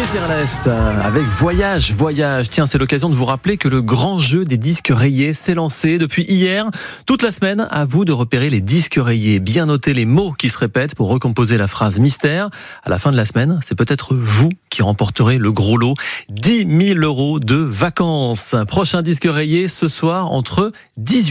Fearless avec Voyage. Tiens, c'est l'occasion de vous rappeler que le grand jeu des disques rayés s'est lancé depuis hier. Toute la semaine, à vous de repérer les disques rayés. Bien noter les mots qui se répètent pour recomposer la phrase mystère. À la fin de la semaine, c'est peut-être vous qui remporterez le gros lot. 10 000 € de vacances. Prochain disque rayé ce soir entre 18